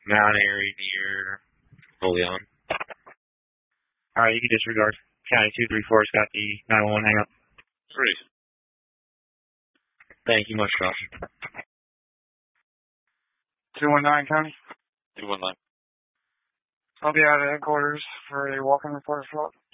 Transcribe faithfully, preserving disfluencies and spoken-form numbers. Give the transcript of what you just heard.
Mount Airy near Olean. Alright, you can disregard. County two three four's got the nine one one hang up. Three. Thank you much, Josh. two one nine County. two one nine. I'll be out of headquarters for a walk-in report as well.